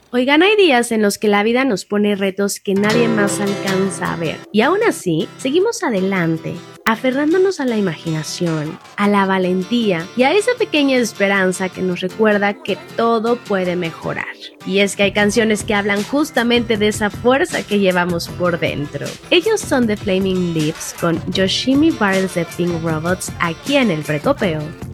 Oigan, hay días en los que la vida nos pone retos que nadie más alcanza a ver. Y aún así, seguimos adelante, aferrándonos a la imaginación, a la valentía y a esa pequeña esperanza que nos recuerda que todo puede mejorar. Y es que hay canciones que hablan justamente de esa fuerza que llevamos por dentro. Ellos son The Flaming Lips con Yoshimi Barrels de Pink Robots aquí en el Precopeo.